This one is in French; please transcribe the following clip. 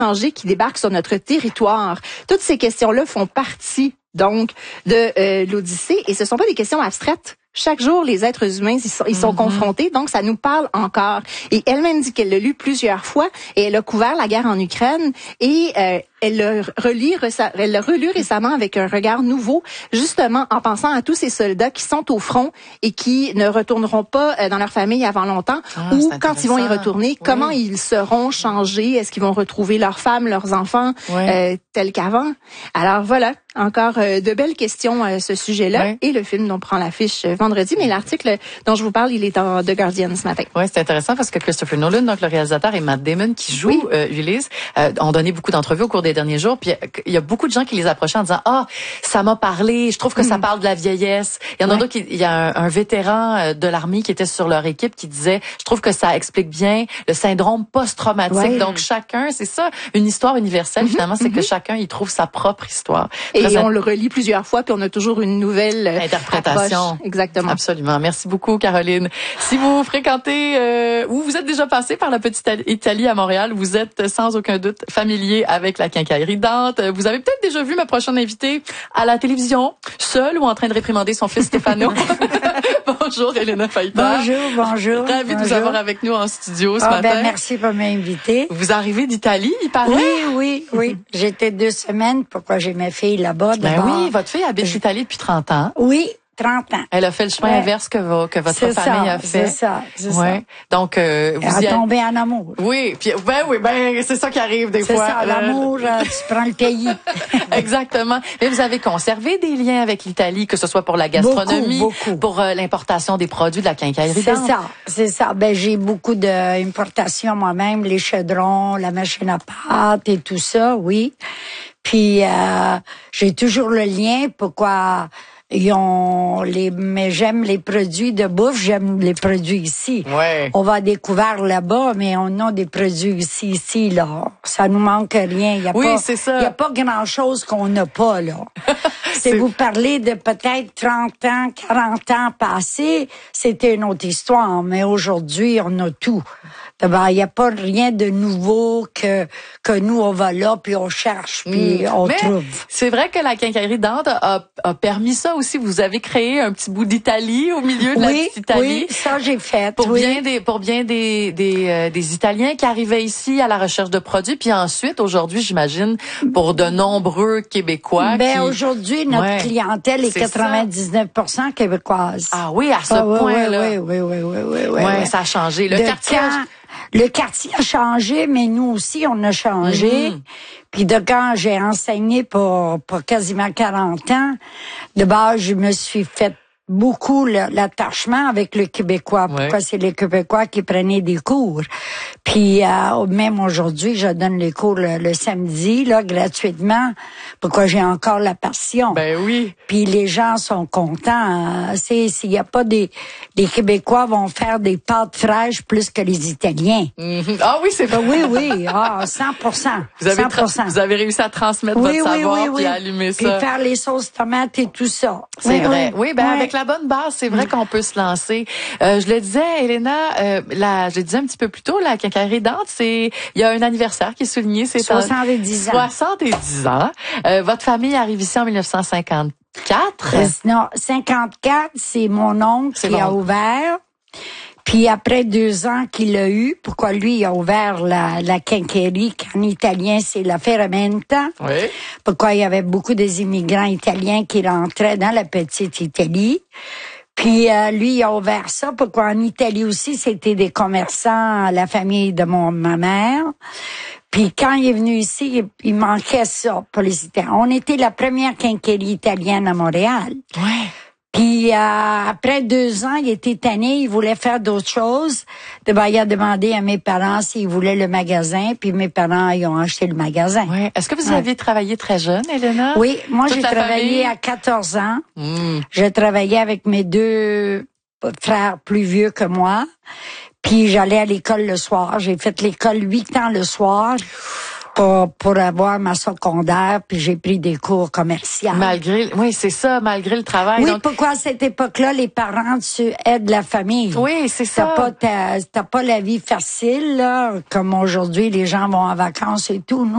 étrangers qui débarquent sur notre territoire. Toutes ces questions-là font partie donc de l'Odyssée et ce sont pas des questions abstraites. Chaque jour, les êtres humains ils sont confrontés, donc ça nous parle encore. Et elle-même dit qu'elle l'a lu plusieurs fois et elle a couvert la guerre en Ukraine et elle l'a relu récemment avec un regard nouveau, justement en pensant à tous ces soldats qui sont au front et qui ne retourneront pas dans leur famille avant longtemps, ou quand ils vont y retourner, comment ils seront changés, est-ce qu'ils vont retrouver leurs femmes, leurs enfants, tels qu'avant. Alors voilà, encore de belles questions à ce sujet-là, et le film dont prend l'affiche vendredi, mais l'article dont je vous parle, il est dans The Guardian ce matin. Ouais, c'est intéressant parce que Christopher Nolan, donc le réalisateur, et Matt Damon qui joue Ulysse, ont donné beaucoup d'entrevues au cours des derniers jours, puis il y a beaucoup de gens qui les approchaient en disant ça m'a parlé, je trouve que ça parle de la vieillesse. Il y en a d'autres, il y a un vétéran de l'armée qui était sur leur équipe qui disait je trouve que ça explique bien le syndrome post-traumatique. Donc chacun, c'est ça, une histoire universelle finalement, c'est que chacun y trouve sa propre histoire. Et on le relit plusieurs fois puis on a toujours une nouvelle interprétation. Approche. Exactement. Absolument. Merci beaucoup Caroline. Si vous fréquentez ou vous êtes déjà passé par la petite Italie à Montréal, vous êtes sans aucun doute familier avec la quincaillerie Dante. Vous avez peut-être déjà vu ma prochaine invitée à la télévision, seule ou en train de réprimander son fils Stéphano. Bonjour Elena Faïta. Bonjour. Ravi de vous avoir avec nous en studio ce matin. Merci pour m'inviter. Vous arrivez d'Italie, il paraît? Oui. J'étais 2 semaines. Pourquoi j'ai mes filles là-bas? Oui, votre fille habite l'Italie depuis 30 ans. Oui. 30 ans. Elle a fait le chemin inverse que votre famille a fait. C'est ça. Donc, vous elle a tombé en amour. Oui, puis c'est ça qui arrive des fois. C'est ça, l'amour, tu prends le pays. Exactement. Mais vous avez conservé des liens avec l'Italie, que ce soit pour la gastronomie, beaucoup. Pour l'importation des produits de la quincaillerie. C'est ça. J'ai beaucoup d'importations moi-même, les chaudrons, la machine à pâte et tout ça, oui. Puis j'ai toujours le lien. Pourquoi? Mais j'aime les produits de bouffe, j'aime les produits ici. On va découvrir là-bas, mais on a des produits ici, là. Ça nous manque rien. Il y a pas grand-chose qu'on n'a pas, là. Si vous parlez de peut-être 30 ans, 40 ans passés, c'était une autre histoire, mais aujourd'hui, on a tout. Il n'y a pas rien de nouveau que nous, on va là, puis on cherche, puis on trouve. C'est vrai que la quincaillerie Dante a permis ça aussi. Vous avez créé un petit bout d'Italie au milieu de la petite Italie. Oui, ça j'ai fait. Pour bien des Italiens qui arrivaient ici à la recherche de produits. Puis ensuite, aujourd'hui, j'imagine, pour de nombreux Québécois. Aujourd'hui, notre clientèle est 99% québécoise. Ah oui, à ce point-là. Oui, ça a changé. Le quartier a changé, mais nous aussi, on a changé. Puis de quand j'ai enseigné pour quasiment 40 ans, de base, je me suis fait beaucoup l'attachement avec le Québécois. Pourquoi c'est les Québécois qui prenaient des cours. Puis même aujourd'hui, je donne les cours le samedi, là, gratuitement. Pourquoi j'ai encore la passion. Ben oui. Puis les gens sont contents. S'il y a pas des Québécois vont faire des pâtes fraîches plus que les Italiens. Ah oui, c'est vrai. Oui. 100%. Vous avez réussi à transmettre votre savoir puis à allumer ça. Puis faire les sauces tomates et tout ça. C'est vrai. Oui, avec la bonne base, c'est vrai qu'on peut se lancer. Je le disais, Elena, je le disais un petit peu plus tôt, la quincaillerie Dante, il y a un anniversaire qui est souligné. C'est 70 ans. 70 ans. Votre famille arrive ici en 1954. Non, 54, c'est mon oncle qui a ouvert. Puis après 2 ans qu'il a eu, pourquoi lui il a ouvert la quincaillerie, qu'en italien c'est la ferramenta. Oui. Pourquoi il y avait beaucoup des immigrants italiens qui rentraient dans la petite Italie. Puis lui il a ouvert ça. Pourquoi en Italie aussi c'était des commerçants, la famille de ma mère. Puis quand il est venu ici, il manquait ça pour les Italiens. On était la première quincaillerie italienne à Montréal. Ouais. Puis après 2 ans, il était tanné, il voulait faire d'autres choses. Il a demandé à mes parents s'ils voulaient le magasin, puis mes parents ils ont acheté le magasin. Ouais. Est-ce que vous aviez travaillé très jeune, Elena? Oui, moi j'ai travaillé à 14 ans. J'ai travaillé avec mes 2 frères plus vieux que moi. Puis j'allais à l'école le soir. J'ai fait l'école 8 ans le soir. Pour avoir ma secondaire, puis j'ai pris des cours commerciaux. Malgré le travail. Oui, donc... pourquoi à cette époque-là, les parents, tu aides la famille. Oui, c'est ça. T'as pas la vie facile, là, comme aujourd'hui, les gens vont en vacances et tout.